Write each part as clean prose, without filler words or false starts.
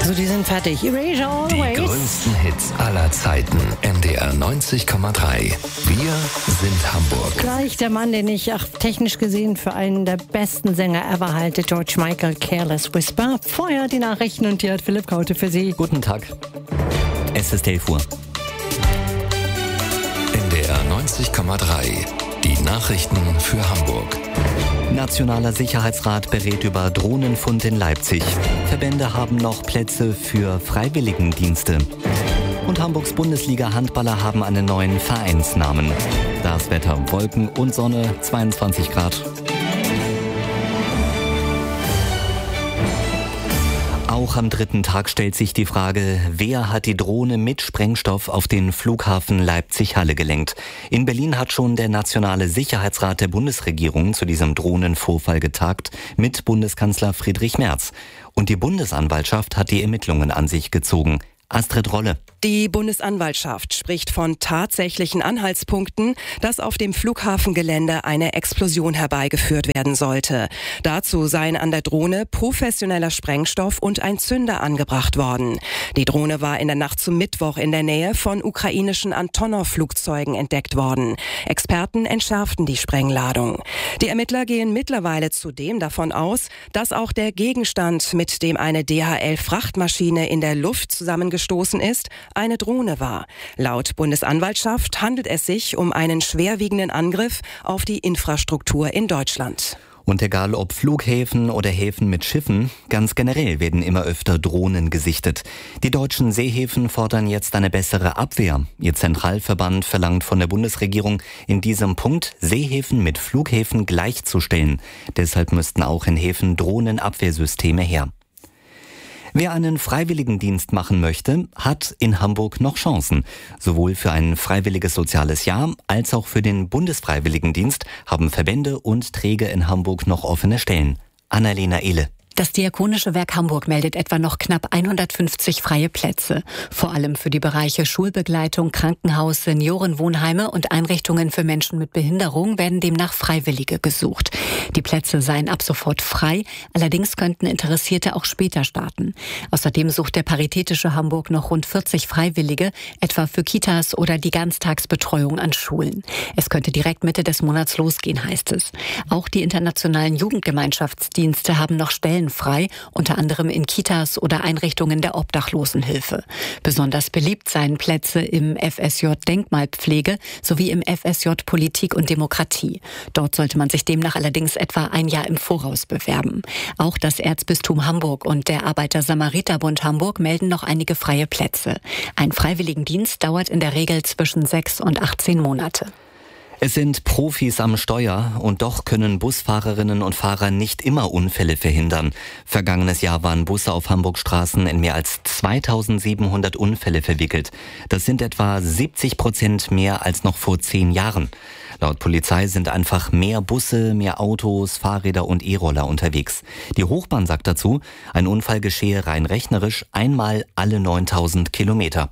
Also die sind fertig. Erasure Always. Die größten Hits aller Zeiten. NDR 90,3. Wir sind Hamburg. Gleich der Mann, den ich technisch gesehen für einen der besten Sänger ever halte, George Michael, Careless Whisper. Vorher die Nachrichten und hier hat Philipp Kaute für Sie. Guten Tag. Es ist 11 Uhr. NDR 90,3. Die Nachrichten für Hamburg. Nationaler Sicherheitsrat berät über Drohnenfund in Leipzig. Verbände haben noch Plätze für Freiwilligendienste. Und Hamburgs Bundesliga-Handballer haben einen neuen Vereinsnamen. Das Wetter: Wolken und Sonne, 22 Grad. Auch am dritten Tag stellt sich die Frage, wer hat die Drohne mit Sprengstoff auf den Flughafen Leipzig-Halle gelenkt? In Berlin hat schon der Nationale Sicherheitsrat der Bundesregierung zu diesem Drohnenvorfall getagt mit Bundeskanzler Friedrich Merz. Und die Bundesanwaltschaft hat die Ermittlungen an sich gezogen. Astrid Rolle. Die Bundesanwaltschaft spricht von tatsächlichen Anhaltspunkten, dass auf dem Flughafengelände eine Explosion herbeigeführt werden sollte. Dazu seien an der Drohne professioneller Sprengstoff und ein Zünder angebracht worden. Die Drohne war in der Nacht zum Mittwoch in der Nähe von ukrainischen Antonov-Flugzeugen entdeckt worden. Experten entschärften die Sprengladung. Die Ermittler gehen mittlerweile zudem davon aus, dass auch der Gegenstand, mit dem eine DHL-Frachtmaschine in der Luft zusammengestoßen ist, eine Drohne war. Laut Bundesanwaltschaft handelt es sich um einen schwerwiegenden Angriff auf die Infrastruktur in Deutschland. Und egal ob Flughäfen oder Häfen mit Schiffen, ganz generell werden immer öfter Drohnen gesichtet. Die deutschen Seehäfen fordern jetzt eine bessere Abwehr. Ihr Zentralverband verlangt von der Bundesregierung, in diesem Punkt Seehäfen mit Flughäfen gleichzustellen. Deshalb müssten auch in Häfen Drohnenabwehrsysteme her. Wer einen Freiwilligendienst machen möchte, hat in Hamburg noch Chancen. Sowohl für ein freiwilliges soziales Jahr als auch für den Bundesfreiwilligendienst haben Verbände und Träger in Hamburg noch offene Stellen. Annalena Ehle. Das Diakonische Werk Hamburg meldet etwa noch knapp 150 freie Plätze. Vor allem für die Bereiche Schulbegleitung, Krankenhaus, Seniorenwohnheime und Einrichtungen für Menschen mit Behinderung werden demnach Freiwillige gesucht. Die Plätze seien ab sofort frei, allerdings könnten Interessierte auch später starten. Außerdem sucht der Paritätische Hamburg noch rund 40 Freiwillige, etwa für Kitas oder die Ganztagsbetreuung an Schulen. Es könnte direkt Mitte des Monats losgehen, heißt es. Auch die internationalen Jugendgemeinschaftsdienste haben noch Stellen frei, unter anderem in Kitas oder Einrichtungen der Obdachlosenhilfe. Besonders beliebt seien Plätze im FSJ Denkmalpflege sowie im FSJ Politik und Demokratie. Dort sollte man sich demnach allerdings etwa ein Jahr im Voraus bewerben. Auch das Erzbistum Hamburg und der Arbeiter-Samariter-Bund Hamburg melden noch einige freie Plätze. Ein Freiwilligendienst dauert in der Regel zwischen 6 und 18 Monate. Es sind Profis am Steuer und doch können Busfahrerinnen und Fahrer nicht immer Unfälle verhindern. Vergangenes Jahr waren Busse auf Hamburgs Straßen in mehr als 2700 Unfälle verwickelt. Das sind etwa 70% mehr als noch vor 10 Jahren. Laut Polizei sind einfach mehr Busse, mehr Autos, Fahrräder und E-Roller unterwegs. Die Hochbahn sagt dazu, ein Unfall geschehe rein rechnerisch einmal alle 9000 Kilometer.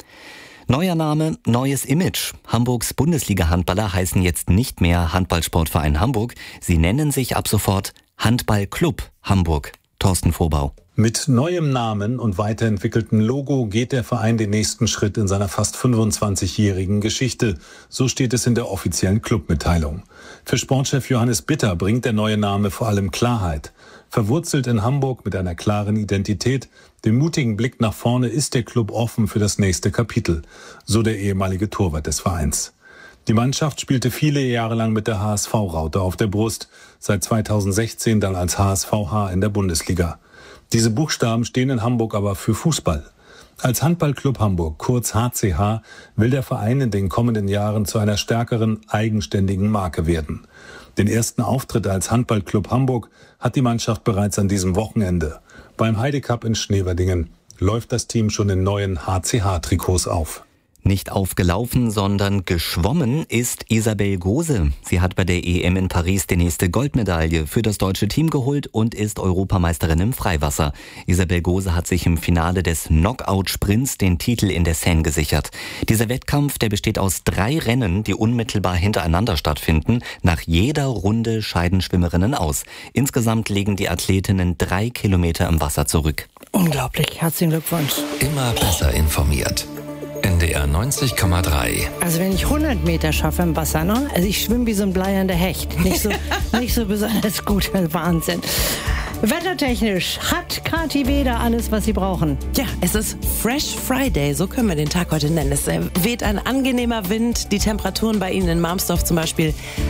Neuer Name, neues Image. Hamburgs Bundesliga-Handballer heißen jetzt nicht mehr Handballsportverein Hamburg. Sie nennen sich ab sofort Handballclub Hamburg. Thorsten Vorbau. Mit neuem Namen und weiterentwickeltem Logo geht der Verein den nächsten Schritt in seiner fast 25-jährigen Geschichte. So steht es in der offiziellen Clubmitteilung. Für Sportchef Johannes Bitter bringt der neue Name vor allem Klarheit. Verwurzelt in Hamburg mit einer klaren Identität, dem mutigen Blick nach vorne ist der Club offen für das nächste Kapitel, so der ehemalige Torwart des Vereins. Die Mannschaft spielte viele Jahre lang mit der HSV-Raute auf der Brust, seit 2016 dann als HSVH in der Bundesliga. Diese Buchstaben stehen in Hamburg aber für Fußball. Als Handballclub Hamburg, kurz HCH, will der Verein in den kommenden Jahren zu einer stärkeren, eigenständigen Marke werden. Den ersten Auftritt als Handballclub Hamburg hat die Mannschaft bereits an diesem Wochenende. Beim Heide Cup in Schneverdingen läuft das Team schon in neuen HCH-Trikots auf. Nicht aufgelaufen, sondern geschwommen ist Isabel Gose. Sie hat bei der EM in Paris die nächste Goldmedaille für das deutsche Team geholt und ist Europameisterin im Freiwasser. Isabel Gose hat sich im Finale des Knockout-Sprints den Titel in der Seine gesichert. Dieser Wettkampf, der besteht aus 3 Rennen, die unmittelbar hintereinander stattfinden. Nach jeder Runde scheiden Schwimmerinnen aus. Insgesamt legen die Athletinnen 3 Kilometer im Wasser zurück. Unglaublich. Herzlichen Glückwunsch. Immer besser informiert. NDR 90,3. Also wenn ich 100 Meter schaffe im Wasser, ne? Also ich schwimme wie so ein bleiernder Hecht. Nicht so besonders gut. Wahnsinn. Wettertechnisch hat Kathi Weder alles, was Sie brauchen. Ja, es ist Fresh Friday, so können wir den Tag heute nennen. Es weht ein angenehmer Wind, die Temperaturen bei Ihnen in Marmsdorf zum Beispiel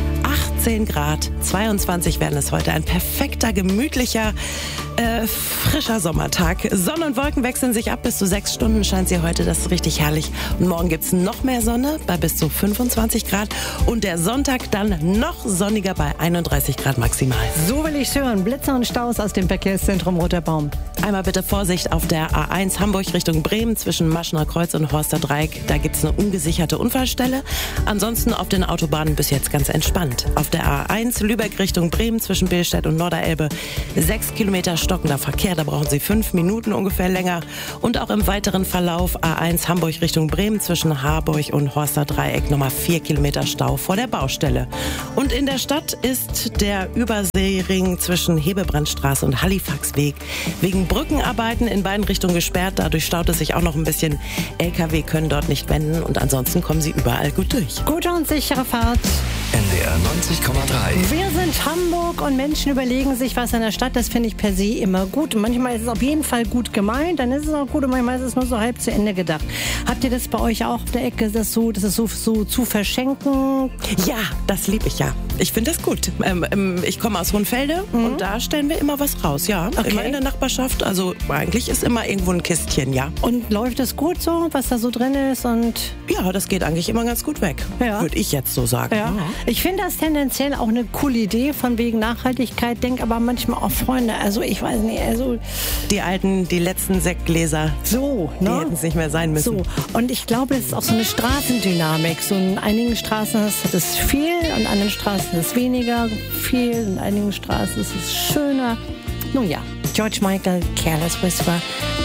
18 Grad, 22 werden es heute. Ein perfekter, gemütlicher, frischer Sommertag. Sonne und Wolken wechseln sich ab, bis zu 6 Stunden scheint sie heute, das ist richtig herrlich. Und morgen gibt's noch mehr Sonne bei bis zu 25 Grad und der Sonntag dann noch sonniger bei 31 Grad maximal. So will ich's hören. Blitzer und Staus aus dem Verkehrszentrum Roter Baum. Einmal bitte Vorsicht auf der A1 Hamburg Richtung Bremen zwischen Maschener Kreuz und Horster Dreieck. Da gibt's eine ungesicherte Unfallstelle. Ansonsten auf den Autobahnen bis jetzt ganz entspannt. Auf der A1 Lübeck Richtung Bremen zwischen Billstedt und Norderelbe 6 Kilometer stockender Verkehr. Da brauchen Sie 5 Minuten ungefähr länger. Und auch im weiteren Verlauf A1 Hamburg Richtung Bremen zwischen Harburg und Horster Dreieck nochmal 4 Kilometer Stau vor der Baustelle. Und in der Stadt ist der Überseering zwischen Hebebrandstraße und Halifaxweg wegen Brückenarbeiten in beiden Richtungen gesperrt. Dadurch staut es sich auch noch ein bisschen. LKW können dort nicht wenden und ansonsten kommen sie überall gut durch. Gute und sichere Fahrt. NDR 90,3. Wir sind Hamburg und Menschen überlegen sich was in der Stadt. Das finde ich per se immer gut. Und manchmal ist es auf jeden Fall gut gemeint, dann ist es auch gut und manchmal ist es nur so halb zu Ende gedacht. Habt ihr das bei euch auch auf der Ecke, das ist so zu verschenken? Ja, das liebe ich ja. Ich finde das gut. Ich komme aus Hohenfelde und da stellen wir immer was raus, ja. Okay. Immer in der Nachbarschaft. Also eigentlich ist immer irgendwo ein Kistchen, ja. Und läuft es gut so, was da so drin ist? Und Ja, das geht eigentlich immer ganz gut weg. Ja. Würde ich jetzt so sagen. ja. Ich finde das tendenziell auch eine coole Idee von wegen Nachhaltigkeit. Denk aber manchmal auch, Freunde, also ich weiß nicht, also Die letzten Sektgläser, so, die ne? hätten es nicht mehr sein müssen. So, und ich glaube, das ist auch so eine Straßendynamik. So in einigen Straßen ist es viel, an anderen Straßen ist es weniger viel, in einigen Straßen ist es schöner. Nun ja, George Michael, Careless Whisper.